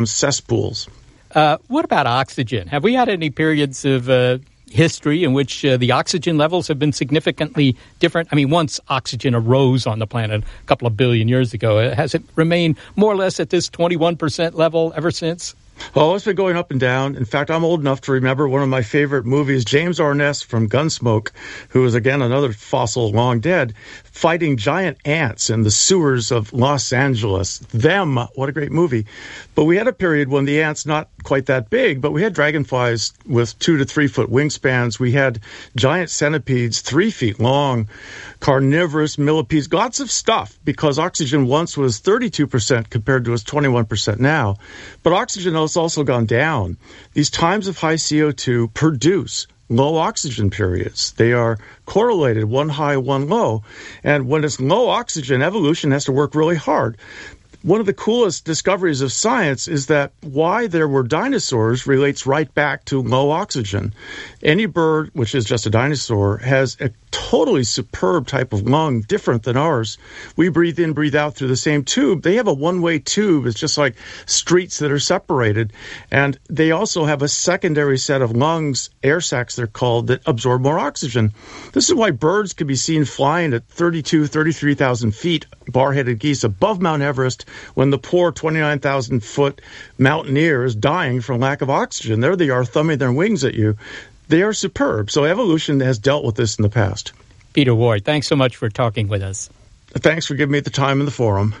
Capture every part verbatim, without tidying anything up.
cesspools. Uh, what about oxygen? Have we had any periods of uh, history in which uh, the oxygen levels have been significantly different? I mean, once oxygen arose on the planet a couple of billion years ago, has it remained more or less at this twenty-one percent level ever since? Oh, it's been going up and down. In fact, I'm old enough to remember one of my favorite movies, James Arness from Gunsmoke, who is, again, another fossil long dead, fighting giant ants in the sewers of Los Angeles. Them, what a great movie. But we had a period when the ants, not quite that big, but we had dragonflies with two to three foot wingspans. We had giant centipedes, three feet long, carnivorous millipedes, lots of stuff, because oxygen once was thirty-two percent compared to its twenty-one percent now. But oxygen has also gone down. These times of high C O two produce low oxygen periods. They are correlated, one high, one low. And when it's low oxygen, evolution has to work really hard. One of the coolest discoveries of science is that why there were dinosaurs relates right back to low oxygen. Any bird, which is just a dinosaur, has a totally superb type of lung, different than ours. We breathe in, breathe out through the same tube. They have a one-way tube. It's just like streets that are separated. And they also have a secondary set of lungs, air sacs they're called, that absorb more oxygen. This is why birds can be seen flying at thirty-two, thirty-three thousand feet, bar-headed geese above Mount Everest, when the poor twenty-nine thousand foot mountaineer is dying from lack of oxygen. There they are thumbing their wings at you. They are superb. So evolution has dealt with this in the past. Peter Ward, thanks so much for talking with us. Thanks for giving me the time in the forum.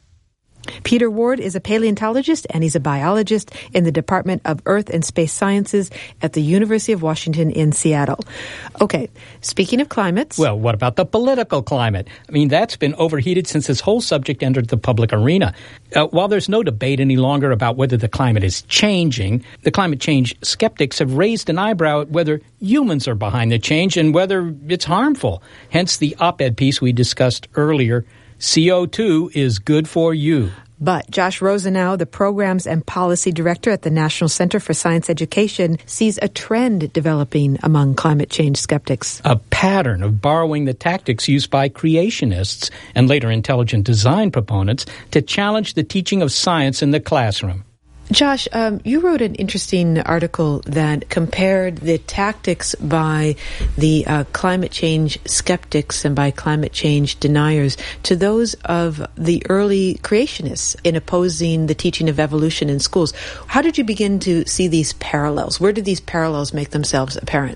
Peter Ward is a paleontologist and he's a biologist in the Department of Earth and Space Sciences at the University of Washington in Seattle. Okay, speaking of climates... Well, what about the political climate? I mean, that's been overheated since this whole subject entered the public arena. Uh, while there's no debate any longer about whether the climate is changing, the climate change skeptics have raised an eyebrow at whether humans are behind the change and whether it's harmful. Hence the op-ed piece we discussed earlier, C O two is good for you. But Josh Rosenau, the Programs and Policy Director at the National Center for Science Education, sees a trend developing among climate change skeptics. A pattern of borrowing the tactics used by creationists and later intelligent design proponents to challenge the teaching of science in the classroom. Josh, um, you wrote an interesting article that compared the tactics by the uh, climate change skeptics and by climate change deniers to those of the early creationists in opposing the teaching of evolution in schools. How did you begin to see these parallels? Where did these parallels make themselves apparent?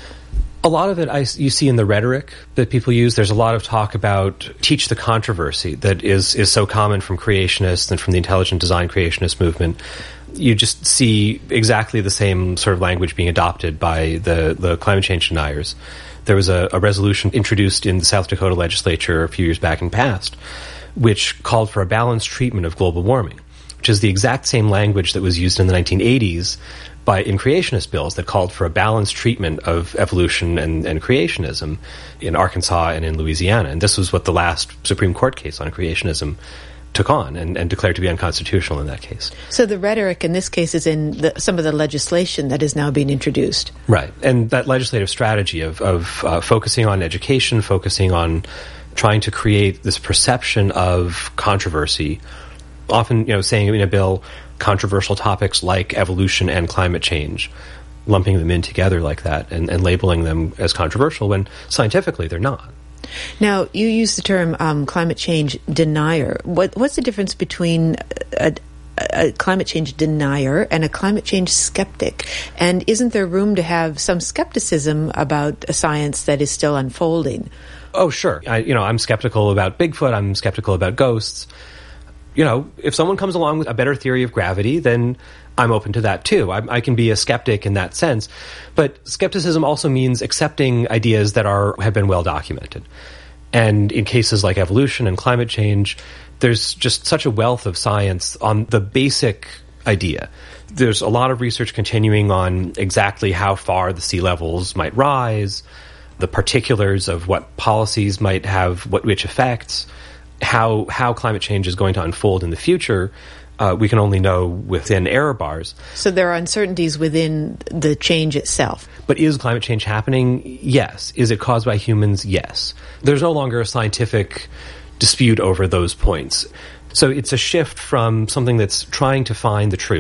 A lot of it I, you see in the rhetoric that people use. There's a lot of talk about teach the controversy that is, is so common from creationists and from the intelligent design creationist movement. You just see exactly the same sort of language being adopted by the, the climate change deniers. There was a, a resolution introduced in the South Dakota legislature a few years back and past, which called for a balanced treatment of global warming, which is the exact same language that was used in the nineteen eighties by in creationist bills that called for a balanced treatment of evolution and, and creationism in Arkansas and in Louisiana. And this was what the last Supreme Court case on creationism took on and, and declared to be unconstitutional in that case. So the rhetoric in this case is in the, some of the legislation that is now being introduced. Right. And that legislative strategy of, of uh, focusing on education, focusing on trying to create this perception of controversy, often, you know, saying in a bill, controversial topics like evolution and climate change, lumping them in together like that and, and labeling them as controversial when scientifically they're not. Now, you use the term um, climate change denier. What, what's the difference between a, a climate change denier and a climate change skeptic? And isn't there room to have some skepticism about a science that is still unfolding? Oh, sure. I, you know, I'm skeptical about Bigfoot. I'm skeptical about ghosts. You know, if someone comes along with a better theory of gravity, then I'm open to that too. I, I can be a skeptic in that sense. But skepticism also means accepting ideas that are have been well documented. And in cases like evolution and climate change, there's just such a wealth of science on the basic idea. There's a lot of research continuing on exactly how far the sea levels might rise, the particulars of what policies might have, what which effects, how how climate change is going to unfold in the future. Uh, we can only know within error bars. So there are uncertainties within the change itself. But is climate change happening? Yes. Is it caused by humans? Yes. There's no longer a scientific dispute over those points. So it's a shift from something that's trying to find the truth.